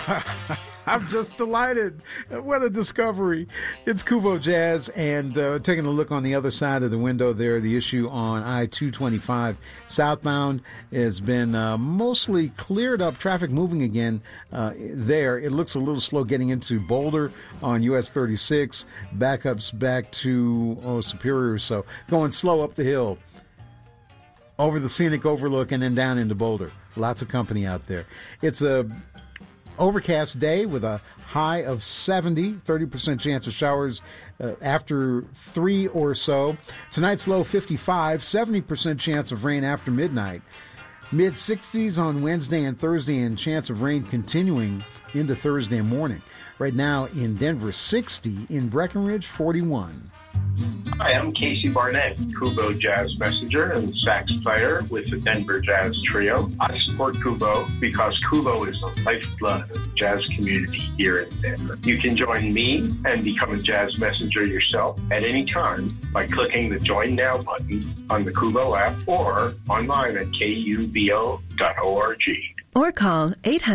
I'm just delighted. What a discovery. It's Kuvo Jazz, and taking a look on the other side of the window there, the issue on I-225 southbound has been mostly cleared up, traffic moving again there. It looks a little slow getting into Boulder on US 36, backups back to Superior, so going slow up the hill, over the scenic overlook, and then down into Boulder. Lots of company out there. It's a overcast day with a high of 70, 30% chance of showers after 3 or so. Tonight's low 55, 70% chance of rain after midnight. Mid-60s on Wednesday and Thursday, and chance of rain continuing into Thursday morning. Right now in Denver, 60. In Breckenridge, 41. Hi, I'm Casey Barnett, Kubo Jazz Messenger and sax player with the Denver Jazz Trio. I support Kubo because Kubo is the lifeblood of the jazz community here in Denver. You can join me and become a jazz messenger yourself at any time by clicking the Join Now button on the Kubo app or online at kubo.org. Or call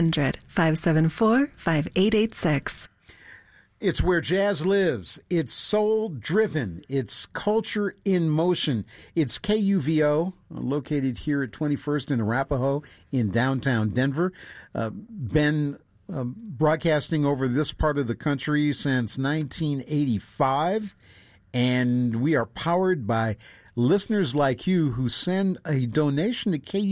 800-574-5886. It's where jazz lives. It's soul-driven. It's culture in motion. It's KUVO, located here at 21st and Arapahoe in downtown Denver. Been broadcasting over this part of the country since 1985, and we are powered by listeners like you who send a donation to KUVO